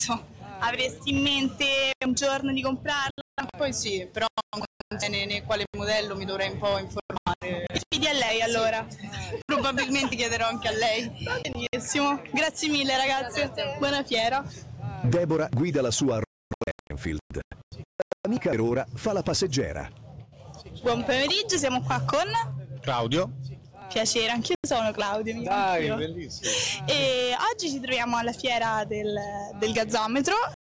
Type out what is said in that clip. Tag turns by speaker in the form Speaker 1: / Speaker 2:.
Speaker 1: Avresti in mente un giorno di comprarla?
Speaker 2: Poi sì, però non bene né quale modello mi dovrei un po' informare.
Speaker 1: Chiedi a lei allora.
Speaker 2: Probabilmente chiederò anche a lei.
Speaker 1: Benissimo, grazie mille ragazze, buona fiera.
Speaker 3: Deborah guida la sua Royal Enfield. L'amica per ora fa la passeggera.
Speaker 1: Buon pomeriggio, siamo qua con
Speaker 4: Claudio.
Speaker 1: piacere, anch'io sono Claudio.
Speaker 4: Dai, bellissimo.
Speaker 1: E oggi ci troviamo alla fiera del gazzometro